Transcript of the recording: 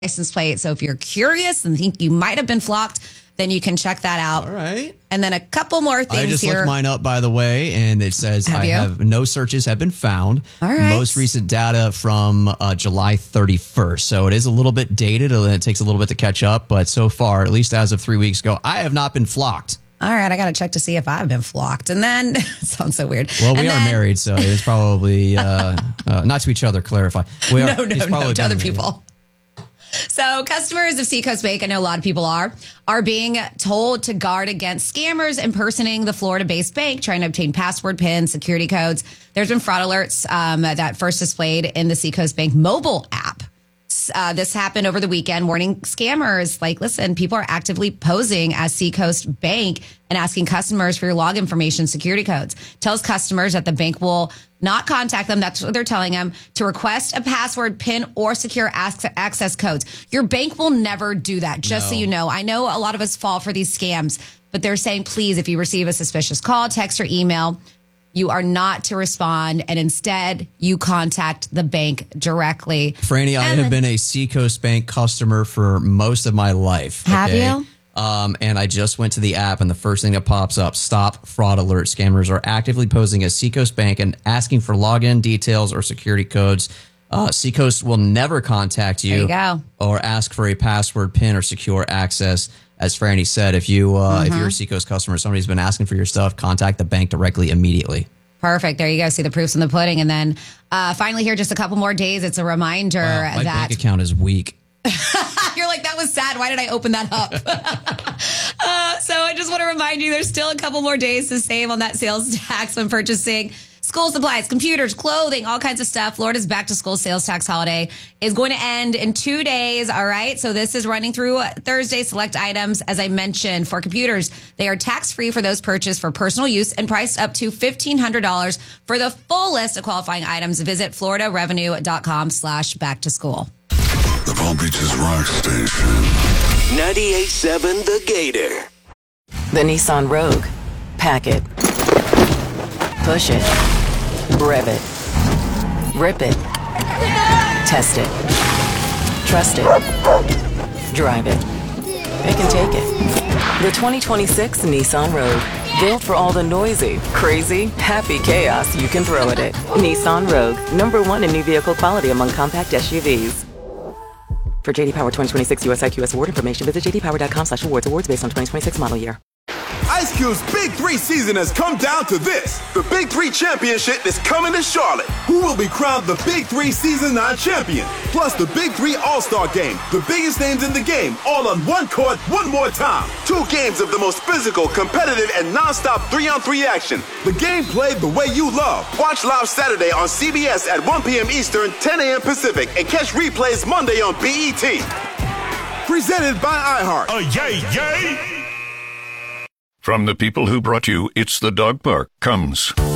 license plate. So if you're curious and think you might have been flocked, then you can check that out. All right. And then a couple more things I just here. looked mine up, by the way, and it says no searches have been found. All right. Most recent data from July 31st. So it is a little bit dated. It takes a little bit to catch up. But so far, at least as of 3 weeks ago, I have not been flocked. All right, I got to check to see if I've been flocked. And then, it sounds so weird. Well, we are married, so it's probably, not to each other, clarify. No, to other people. So customers of Seacoast Bank, I know a lot of people are being told to guard against scammers impersonating the Florida-based bank, trying to obtain password pins, security codes. There's been fraud alerts that first displayed in the Seacoast Bank mobile app. This happened over the weekend, warning scammers like, listen, people are actively posing as Seacoast Bank and asking customers for your log information, security codes. Tells customers that the bank will not contact them. That's what they're telling them, to request a password, PIN, or secure access codes. Your bank will never do that, just so you know. I know a lot of us fall for these scams, but they're saying, please, if you receive a suspicious call, text, or email, you are not to respond, and instead you contact the bank directly. Franny, I have been a Seacoast Bank customer for most of my life. Have you? And I just went to the app, and the first thing that pops up, stop fraud alert. Scammers are actively posing as Seacoast Bank and asking for login details or security codes. Seacoast will never contact you, or ask for a password, PIN, or secure access. As Franny said, if you're a Seacoast customer, somebody's been asking for your stuff, contact the bank directly immediately. Perfect. There you go. See the proofs in the pudding. And then finally here, just a couple more days. It's a reminder that my that bank account is weak. You're like, that was sad. Why did I open that up? So I just want to remind you, there's still a couple more days to save on that sales tax when purchasing school supplies, computers, clothing, all kinds of stuff. Florida's back to school sales tax holiday is going to end in 2 days. All right. So this is running through Thursday. Select items, as I mentioned, for computers, they are tax free for those purchased for personal use and priced up to $1,500. For the full list of qualifying items, visit floridarevenue.com/back to school. The Palm Beaches Rock Station. 98.7 The Gator. The Nissan Rogue. Pack it. Push it. Rev it. Rip it. Test it. Trust it. Drive it. It can take it. The 2026 Nissan Rogue. Built for all the noisy, crazy, happy chaos you can throw at it. Nissan Rogue. #1 in new vehicle quality among compact SUVs. For JD Power 2026 US IQS award information, visit jdpower.com/awards. Awards based on 2026 model year. Ice Cube's Big 3 season has come down to this. The Big 3 Championship is coming to Charlotte. Who will be crowned the Big 3 Season 9 champion? Plus the Big 3 All-Star Game. The biggest names in the game, all on one court, one more time. 2 games of the most physical, competitive, and non-stop 3-on-3 action. The game played the way you love. Watch live Saturday on CBS at 1 p.m. Eastern, 10 a.m. Pacific, and catch replays Monday on BET. Presented by iHeart. Yay, yay! From the people who brought you It's the Dog Park comes